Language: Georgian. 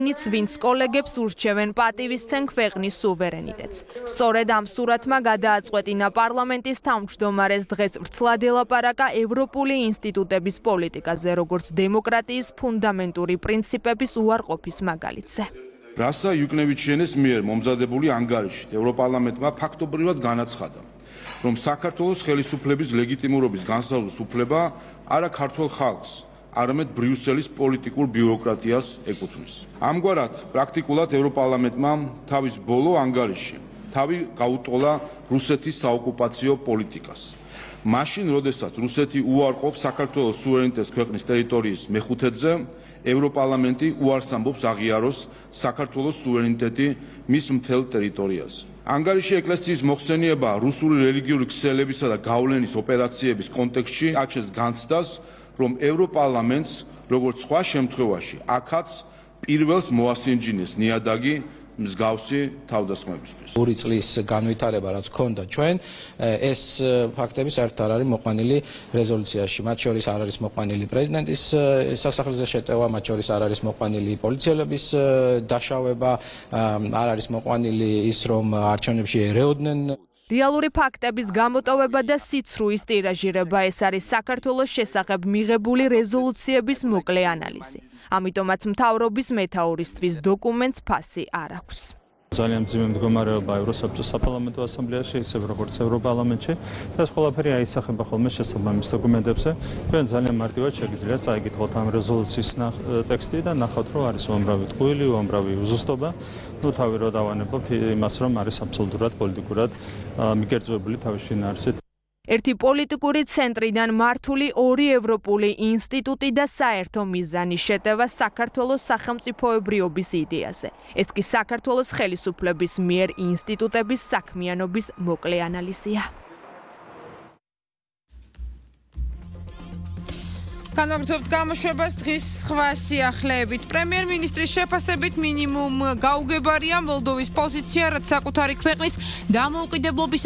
ნიც ვინც კოლეგებს ურჩევენ პატივისცენ ქვეყნის სუვერენიტეტს. სწორედ ამ სურათმა გადააწყვეტინა პარლამენტის თავმჯდომარეს დღეს ვრცლად ელაპარაკა ევროპული ინსტიტუტების პოლიტიკაზე, როგორც დემოკრატიის ფუნდამენტური პრინციპების უარყოფის მაგალითზე. რასა იუკნევიჩიანის მიერ მომზადებული ანგარიშით ევროპარლამენტმა ფაქტობრივად განაცხადა, რომ საქართველოს ხელისუფლების ლეგიტიმურობის განსაზღვრის უფლება არა ქართულ ხალხს, არამედ ბრიუსელის პოლიტიკურ ბიუროკრატიას ეკუთვნის. ამგვარად, პრაქტიკულად ევროპარლამენტმა თავის ბოლო ანგარიში თავი გაუტოლა რუსეთის საოკუპაციო პოლიტიკას. მაშინ, როდესაც რუსეთი უარყოფს საქართველოს სუვერენიტეტს ქვეყნის ტერიტორიის მეხუთედზე, ევროპარლამენტი უარს ამბობს აღიაროს საქართველოს სუვერენიტეტი მის მთელ ტერიტორიაზე. ანგარიში ეკლესიის მოხსენიება რუსული რელიგიური ქსელებისა და გავლენის ოპერაციების კონტექსტში აჩენს განცდას, რომ ევროპარლამენტს, როგორც სხვა შემთხვევაში, აქაც პირველს მოასინჯინეს ნიადაგი მსგავსი თავდასხმებისთვის. 2 წლის განვითარება რაც ჰქონდა ჩვენ, ეს ფაქტები საერთოდ არ არის მოყვანილი რეზოლუციაში. მათ შორის არ არის მოყვანილი პრეზიდენტის სასახლეზე შეტევა, მათ შორის არ არის მოყვანილი პოლიციელების დაშავება, არ არის მოყვანილი ის, რომ არჩევნებში ერეოდნენ. რეალური ფაქტების გამოტოვება და სიცრუის ტირაჟირება ეს არის საქართველოს შესახებ მიღებული რეზოლუციების მოკლე ანალიზი. ამიტომაც მთავრობის მეთაურისთვის დოკუმენტს ფასი არ აქვს. ძალიან მძიმე მდგომარეობა ევროსაბჭოს საპარლამენტო ასამბლეაში, ისევ როგორც ევროპარლამენტში და ეს ყველაფერი აისახება ხოლმე შესაბამის დოკუმენტებზე. თქვენ ძალიან მარტივად შეგიძლიათ წაიგითხოთ ამ რეზოლუციის ტექსტი და ნახავთ, რომ არის უამრავი ტყუილი, უამრავი უზუსტობა. თავი რო დავანებობთ იმას, რომ არის აბსოლუტურად პოლიტიკურად მიგერძვებული თავის შინაარსით. ერთი პოლიტიკური ცენტრიდან მართული 2 ევროპული ინსტიტუტი და საერთო მიზანის შეტევა საქართველოს სახელმწიფოებრიობის იდეაზე. ეს კი საქართველოს ხელისუფლების მიერ ინსტიტუტების საქმიანობის მოკლე ანალიზია. განვაგრძობთ გამოშვებას დღის სხვა სიახლეებით. პრემიერ-მინისტრის შეფასებით მინიმუმ გაუგებარია მოლდოვის პოზიცია, რაც საკუთარი ქვეყნის დამოუკიდებლობის